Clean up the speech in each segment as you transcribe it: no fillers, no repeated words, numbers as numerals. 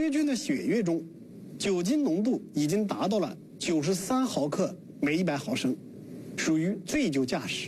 薛军的血液中酒精浓度已经达到了93毫克每100毫升，属于醉酒驾驶。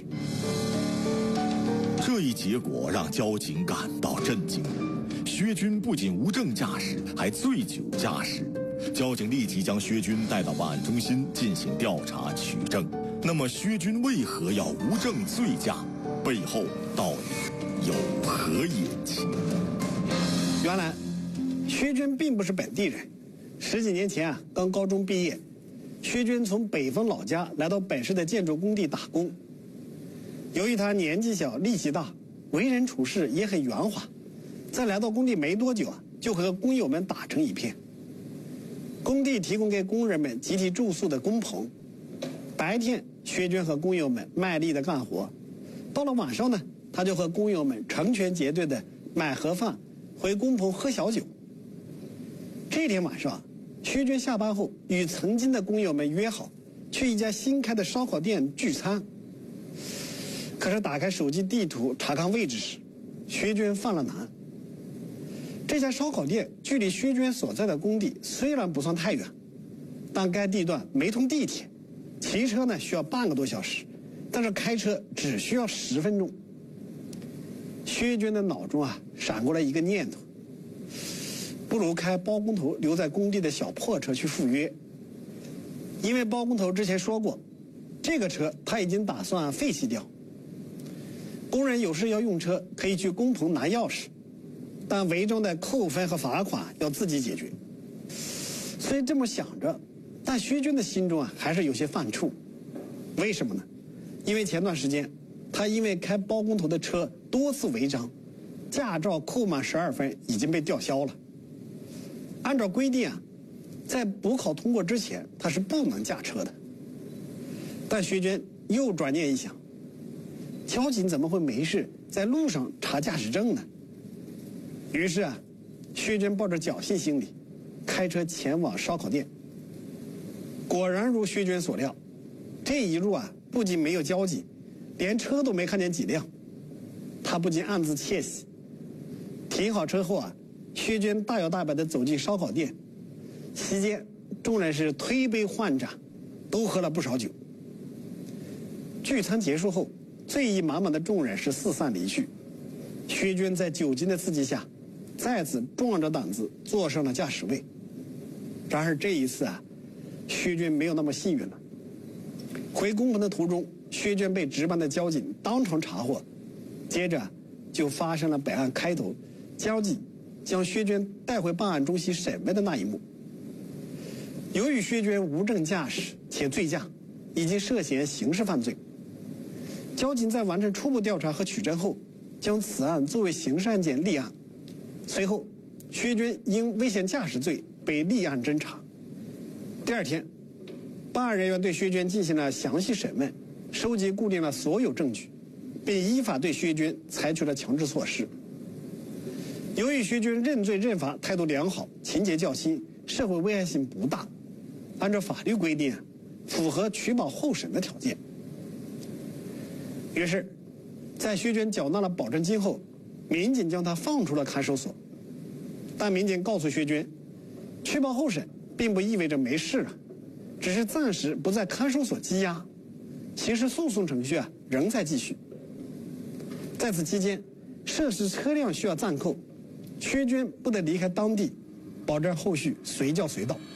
这一结果让交警感到震惊，薛军不仅无证驾驶，还醉酒驾驶。交警立即将薛军带到办案中心进行调查取证。那么薛军为何要无证醉驾？背后到底有何隐情？ 原来薛军并不是本地人，10几年前刚高中毕业，薛军从北方老家来到本市的建筑工地打工。由于他年纪小力气大，为人处事也很圆滑，在来到工地没多久就和工友们打成一片。工地提供给工人们集体住宿的工棚，白天薛军和工友们卖力的干活，到了晚上呢，他就和工友们成群结队的买盒饭回工棚喝小酒。这天晚上，薛军下班后与曾经的工友们约好去一家新开的烧烤店聚餐。可是打开手机地图查看位置时，薛军犯了难。这家烧烤店距离薛军所在的工地虽然不算太远，但该地段没通地铁，骑车呢需要半个多小时，但是开车只需要10分钟。薛军的脑中闪过了一个念头，不如开包工头留在工地的小破车去赴约。因为包工头之前说过，这个车他已经打算废弃掉。工人有事要用车，可以去工棚拿钥匙，但违章的扣分和罚款要自己解决。虽这么想着，但薛军的心中还是有些犯怵。为什么呢？因为前段时间他因为开包工头的车多次违章，驾照扣满12分，已经被吊销了。按照规定在补考通过之前他是不能驾车的。但薛军又转念一想，交警怎么会没事在路上查驾驶证呢？于是薛军抱着侥幸心理，开车前往烧烤店。果然如薛军所料，这一路不仅没有交警，连车都没看见几辆。他不禁暗自窃喜。停好车后薛军大摇大摆地走进烧烤店，期间众人是推杯换盏，都喝了不少酒。聚餐结束后，醉意满满的众人是四散离去。薛军在酒精的刺激下，再次壮着胆子坐上了驾驶位。然而这一次薛军没有那么幸运了。回工棚的途中，薛军被值班的交警当场查获，接着就发生了本案开头交警将薛军带回办案中心审问的那一幕。由于薛军无证驾驶且醉驾，已经涉嫌刑事犯罪。交警在完成初步调查和取证后，将此案作为刑事案件立案。随后，薛军因危险驾驶罪被立案侦查。第二天，办案人员对薛军进行了详细审问，收集固定了所有证据，并依法对薛军采取了强制措施。由于薛军认罪认罚态度良好，情节较轻，社会危害性不大，按照法律规定符合取保候审的条件。于是在薛军缴纳了保证金后，民警将他放出了看守所。但民警告诉薛军，取保候审并不意味着没事了，只是暂时不在看守所羁押，刑事诉讼程序仍在继续。在此期间，涉事车辆需要暂扣，薛军不得离开当地，保证后续随叫随到。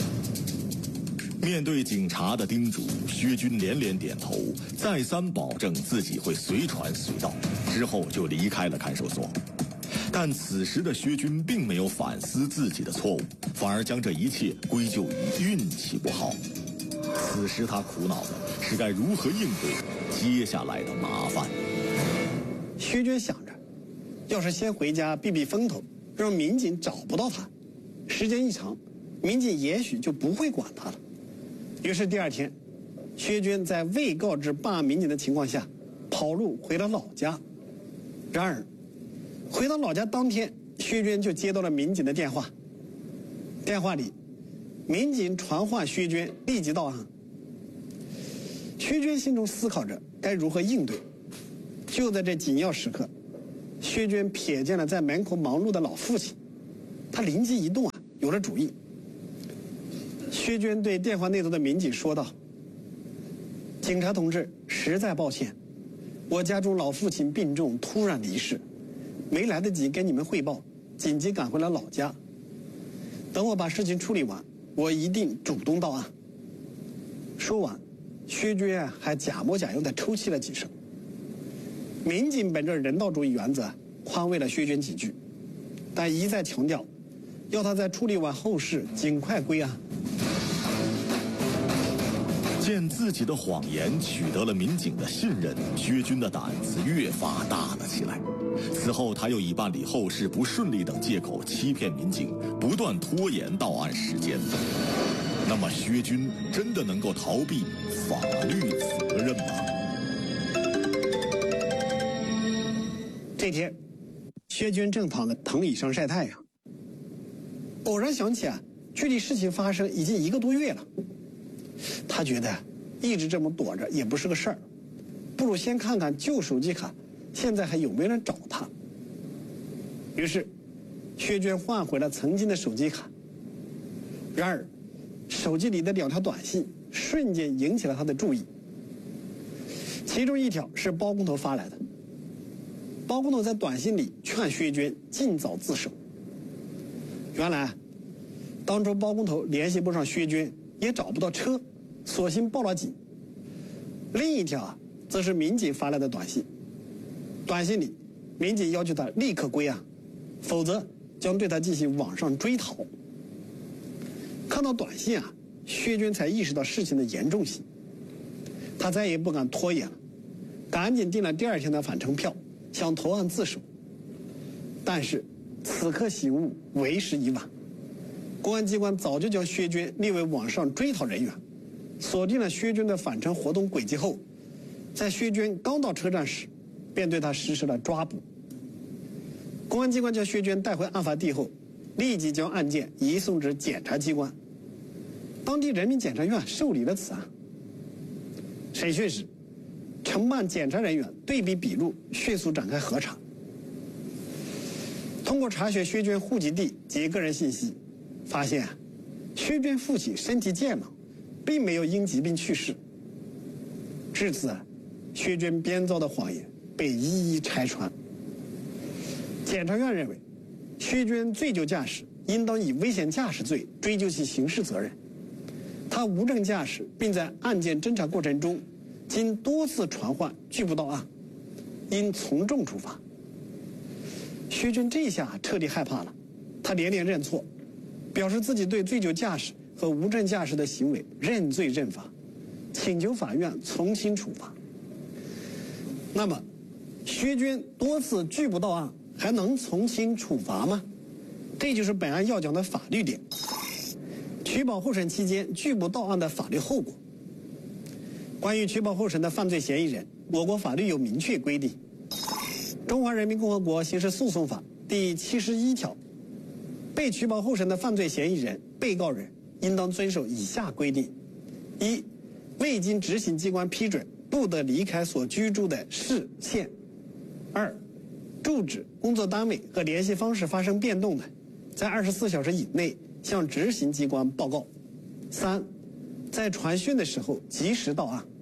面对警察的叮嘱，薛军连连点头，再三保证自己会随传随到，之后就离开了看守所。但此时的薛军并没有反思自己的错误，反而将这一切归咎于运气不好。此时他苦恼的是该如何应对接下来的麻烦。 薛军想着，要是先回家避避风头，让民警找不到他，时间一长，民警也许就不会管他了。于是第二天，薛军在未告知办案民警的情况下，跑路回了老家。然而回到老家当天，薛军就接到了民警的电话。电话里，民警传唤薛军立即到案。薛军心中思考着该如何应对。就在这紧要时刻，薛军瞥见了在门口忙碌的老父亲，他灵机一动有了主意。薛娟对电话那头的民警说道：“警察同志，实在抱歉，我家中老父亲病重，突然离世，没来得及跟你们汇报，紧急赶回了老家。等我把事情处理完，我一定主动到案。”说完，薛娟还假模假样地抽泣了几声。民警本着人道主义原则，宽慰了薛娟几句，但一再强调，要她在处理完后事尽快归案。 见自己的谎言取得了民警的信任，薛军的胆子越发大了起来。此后，他又以办理后事不顺利等借口欺骗民警，不断拖延到案时间。那么，薛军真的能够逃避法律责任吗？ 这天，薛军正躺在藤椅上晒太阳，偶然想起距离事情发生已经1个多月了。他觉得一直这么躲着也不是个事儿，不如先看看旧手机卡现在还有没有人找他。于是，薛娟换回了曾经的手机卡。然而，手机里的2条短信瞬间引起了他的注意。其中一条是包工头发来的，包工头在短信里劝薛娟尽早自首。原来，当初包工头联系不上薛娟，也找不到车，索性报了警。另一条则是民警发来的短信，短信里民警要求他立刻归案，否则将对他进行网上追讨。看到短信薛娟才意识到事情的严重性，他再也不敢拖延了，赶紧订了第2天的返程票，想投案自首。但是此刻醒悟，为时已晚。公安机关早就将薛娟列为网上追讨人员，锁定了薛娟的返程活动轨迹后，在薛娟刚到车站时，便对她实施了抓捕。公安机关将薛娟带回案发地后，立即将案件移送至检察机关。当地人民检察院受理了此案。审讯时，承办检察人员对比笔录，迅速展开核查。通过查询薛娟户籍地及个人信息，发现薛娟父亲身体健朗，并没有因疾病去世。至此，薛娟编造的谎言被一一拆穿。检察院认为，薛娟醉酒驾驶，应当以危险驾驶罪追究其刑事责任。他无证驾驶，并在案件侦查过程中经多次传唤拒不到案，应从重处罚。薛娟这下彻底害怕了，他连连认错，表示自己对醉酒驾驶和无证驾驶的行为认罪认罚，请求法院从轻处罚。那么，薛娟多次拒不到案，还能从轻处罚吗？这就是本案要讲的法律点。取保候审期间拒不到案的法律后果。关于取保候审的犯罪嫌疑人，我国法律有明确规定。中华人民共和国刑事诉讼法第71条，被取保候审的犯罪嫌疑人、被告人应当遵守以下规定：一、未经执行机关批准，不得离开所居住的市县；二、住址、工作单位和联系方式发生变动的，在24小时以内向执行机关报告；三、在传讯的时候及时到案。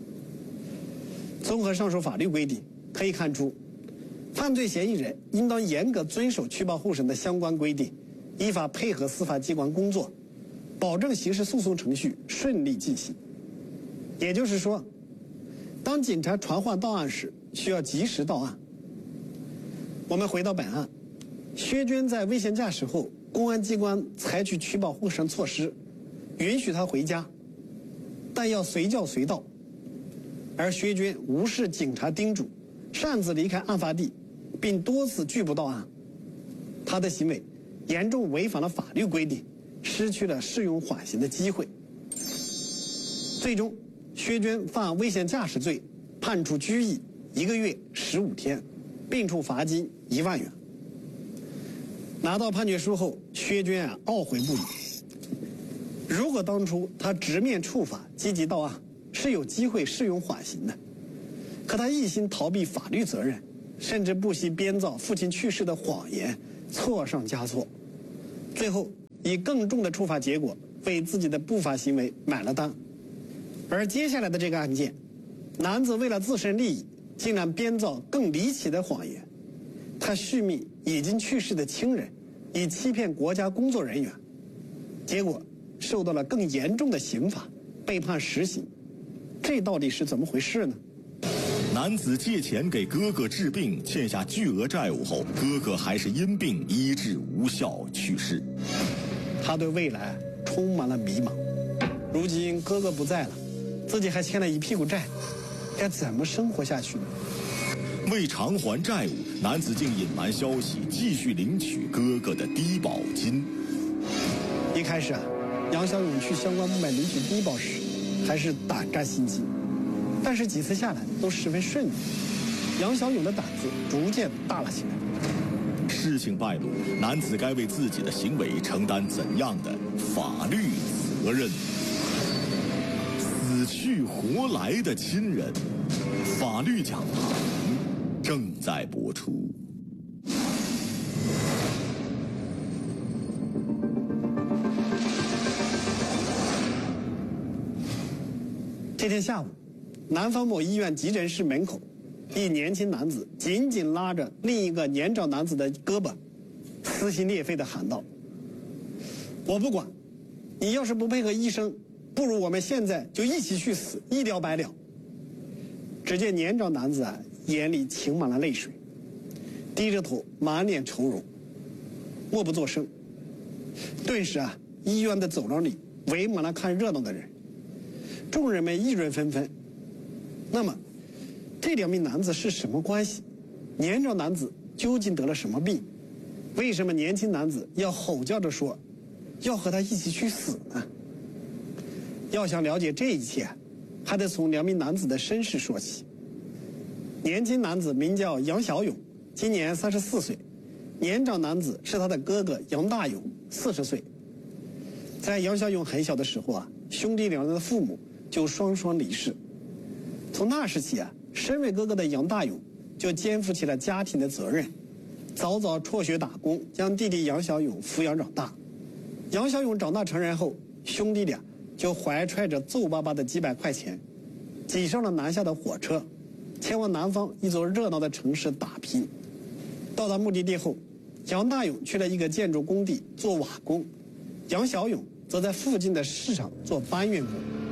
综合上述法律规定，可以看出，犯罪嫌疑人应当严格遵守取保候审的相关规定，依法配合司法机关工作，保证刑事诉讼程序顺利进行。也就是说，当警察传唤到案时，需要及时到案。我们回到本案，薛娟在危险驾驶后，公安机关采取取保候审措施，允许她回家，但要随叫随到。而薛娟无视警察叮嘱，擅自离开案发地，并多次拒不到案，她的行为严重违反了法律规定，失去了适用缓刑的机会。最终，薛娟犯危险驾驶罪，判处拘役1个月15天，并处罚金1万元。拿到判决书后，薛娟懊悔不已。如果当初她直面处罚，积极到案，是有机会适用缓刑的。可她一心逃避法律责任，甚至不惜编造父亲去世的谎言，错上加错，最后以更重的处罚结果为自己的不法行为买了单。而接下来的这个案件，男子为了自身利益，竟然编造更离奇的谎言，他续命已经去世的亲人，以欺骗国家工作人员，结果受到了更严重的刑罚，被判实刑。这到底是怎么回事呢？ 男子借钱给哥哥治病，欠下巨额债务后，哥哥还是因病医治无效去世。 他对未来充满了迷茫。如今哥哥不在了，自己还欠了一屁股债，该怎么生活下去呢？ 为偿还债务，男子竟隐瞒消息，继续领取哥哥的低保金。 一开始杨小勇去相关部门领取低保时，还是胆战心惊，但是几次下来都十分顺利，杨小勇的胆子逐渐大了起来。 事情败露，男子该为自己的行为承担怎样的法律责任？死去活来的亲人，法律讲堂正在播出。 这天下午，南方某医院急诊室门口，一年轻男子紧紧拉着另一个年长男子的胳膊，撕心裂肺地喊道：“我不管，你要是不配合医生，不如我们现在就一起去死，一了百了。”只见年长男子眼里噙满了泪水，低着头，满脸愁容，默不作声。顿时医院的走廊里围满了看热闹的人，众人们议论纷纷。那么，这两名男子是什么关系？年长男子究竟得了什么病？为什么年轻男子要吼叫着说要和他一起去死呢？要想了解这一切，还得从两名男子的身世说起。年轻男子名叫杨小勇，今年34岁，年长男子是他的哥哥杨大勇，40岁。在杨小勇很小的时候兄弟两人的父母就双双离世。从那时起身为哥哥的杨大勇就肩负起了家庭的责任，早早辍学打工，将弟弟杨小勇抚养长大。杨小勇长大成人后，兄弟俩就怀揣着皱巴巴的几百块钱，挤上了南下的火车，前往南方一座热闹的城市打拼。到达目的地后，杨大勇去了一个建筑工地做瓦工，杨小勇则在附近的市场做搬运工。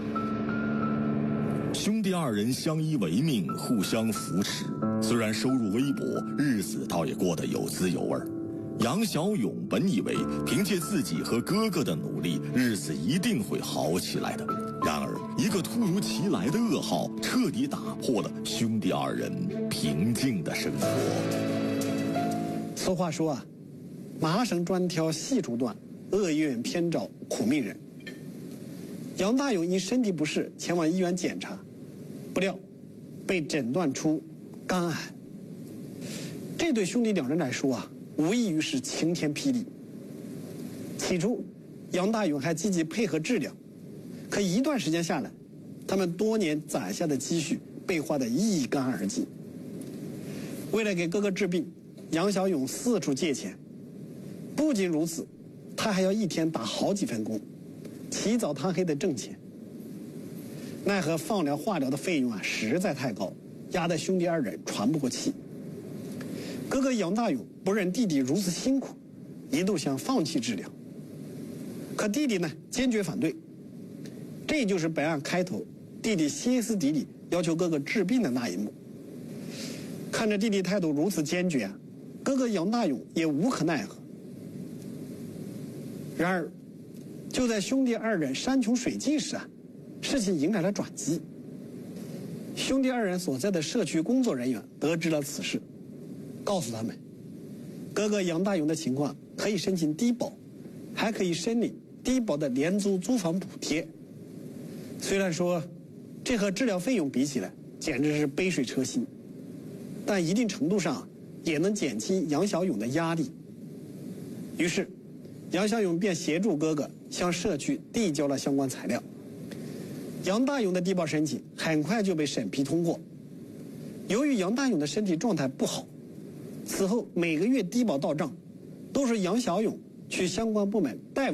兄弟二人相依为命，互相扶持，虽然收入微薄，日子倒也过得有滋有味。杨小勇本以为凭借自己和哥哥的努力，日子一定会好起来的。然而，一个突如其来的噩耗彻底打破了兄弟二人平静的生活。 俗话说麻绳专挑细处断，厄运偏找苦命人。杨大勇因身体不适前往医院检查，不料被诊断出肝癌。这对兄弟两人来说无异于是晴天霹雳。起初，杨大勇还积极配合治疗，可一段时间下来，他们多年攒下的积蓄被花得一干二净。为了给哥哥治病，杨小勇四处借钱。不仅如此，他还要一天打好几份工，起早贪黑的挣钱。奈何放疗化疗的费用实在太高，压得兄弟二人喘不过气。哥哥杨大勇不忍弟弟如此辛苦，一度想放弃治疗。可弟弟呢，坚决反对。这就是本案开头弟弟歇斯底里要求哥哥治病的那一幕。看着弟弟态度如此坚决哥哥杨大勇也无可奈何。然而，就在兄弟二人山穷水尽时事情迎来了转机。兄弟二人所在的社区工作人员得知了此事，告诉他们，哥哥杨大勇的情况可以申请低保，还可以申领低保的廉租租房补贴。虽然说这和治疗费用比起来简直是杯水车薪，但一定程度上也能减轻杨小勇的压力。于是杨小勇便协助哥哥向社区递交了相关材料。杨大勇的低保申请很快就被审批通过。由于杨大勇的身体状态不好，此后每个月低保到账都是杨小勇去相关部门代为